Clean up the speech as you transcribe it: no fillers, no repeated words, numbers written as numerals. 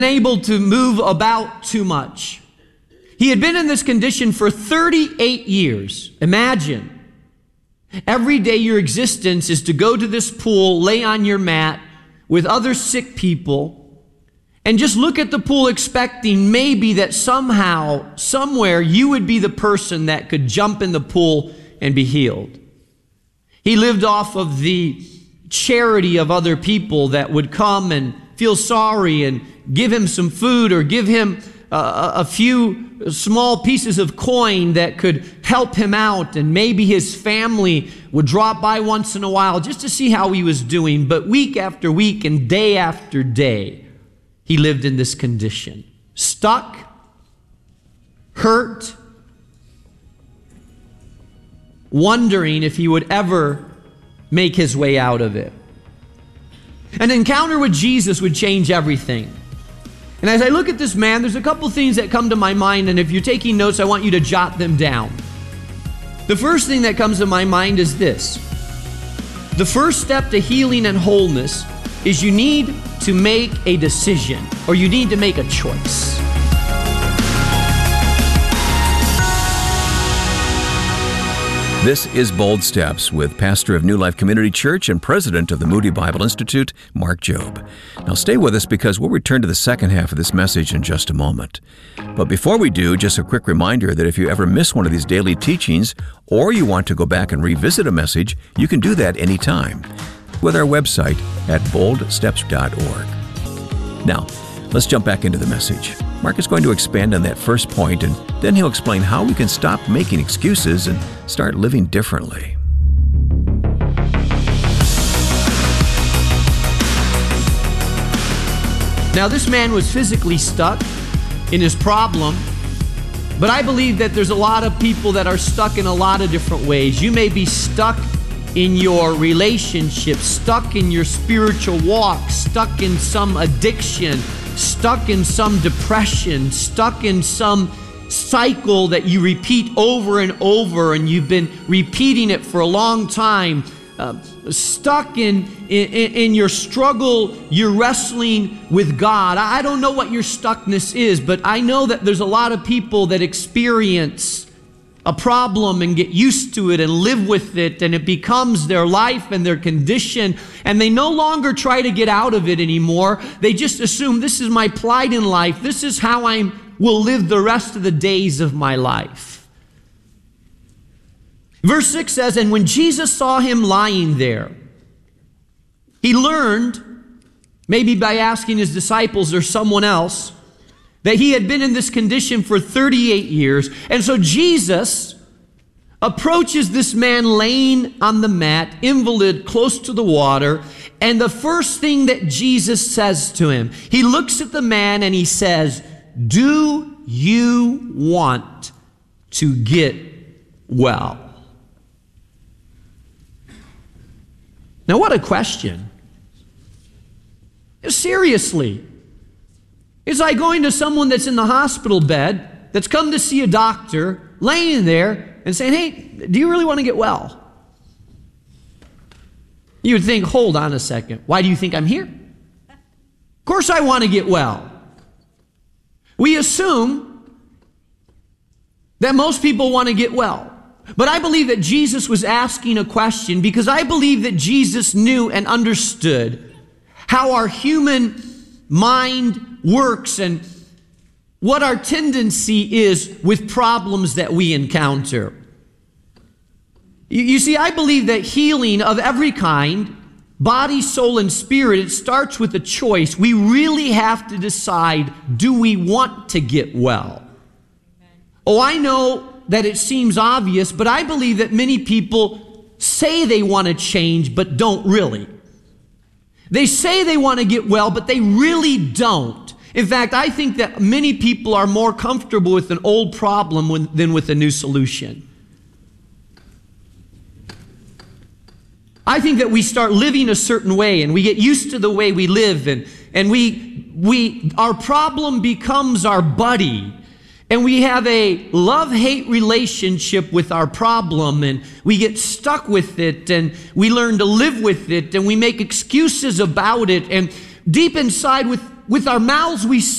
able to move about too much. He had been in this condition for 38 years. Imagine. Every day your existence is to go to this pool, lay on your mat with other sick people, and just look at the pool expecting maybe that somehow, somewhere, you would be the person that could jump in the pool and be healed. He lived off of the charity of other people that would come and feel sorry and give him some food or give him a few small pieces of coin that could help him out, and maybe his family would drop by once in a while just to see how he was doing. But week after week and day after day, he lived in this condition, stuck, hurt, wondering if he would ever make his way out of it. An encounter with Jesus would change everything. And as I look at this man, there's a couple things that come to my mind, and if you're taking notes, I want you to jot them down. The first thing that comes to my mind is this. The first step to healing and wholeness is you need to make a decision, or you need to make a choice. This is Bold Steps with pastor of New Life Community Church and president of the Moody Bible Institute, Mark Jobe. Now stay with us because we'll return to the second half of this message in just a moment. But before we do, just a quick reminder that if you ever miss one of these daily teachings or you want to go back and revisit a message, you can do that anytime with our website at boldsteps.org. Now, let's jump back into the message. Mark is going to expand on that first point, and then he'll explain how we can stop making excuses and start living differently. Now, this man was physically stuck in his problem, but I believe that there's a lot of people that are stuck in a lot of different ways. You may be stuck in your relationship, stuck in your spiritual walk, stuck in some addiction, stuck in some depression, stuck in some cycle that you repeat over and over, and you've been repeating it for a long time. Stuck in your struggle, you're wrestling with God. I don't know what your stuckness is, but I know that there's a lot of people that experience a problem and get used to it and live with it, and it becomes their life and their condition, and they no longer try to get out of it anymore. They just assume, this is my plight in life. This is how I will live the rest of the days of my life. Verse 6 says, and when Jesus saw him lying there, he learned, maybe by asking his disciples or someone else, that he had been in this condition for 38 years. And so Jesus approaches this man laying on the mat, invalid, close to the water. And the first thing that Jesus says to him, he looks at the man and he says, do you want to get well? Now, what a question. Seriously. It's like going to someone that's in the hospital bed, that's come to see a doctor, laying there and saying, hey, do you really want to get well? You would think, hold on a second. Why do you think I'm here? Of course I want to get well. We assume that most people want to get well. But I believe that Jesus was asking a question because I believe that Jesus knew and understood how our human mind works and what our tendency is with problems that we encounter. You see, I believe that healing of every kind, body, soul, and spirit, it starts with a choice. We really have to decide, do we want to get well? Oh, I know that it seems obvious, but I believe that many people say they want to change, but don't really. They say they want to get well, but they really don't. In fact, I think that many people are more comfortable with an old problem than with a new solution. I think that we start living a certain way and we get used to the way we live, and our problem becomes our buddy. And we have a love-hate relationship with our problem, and we get stuck with it, and we learn to live with it, and we make excuses about it. And deep inside with our mouths we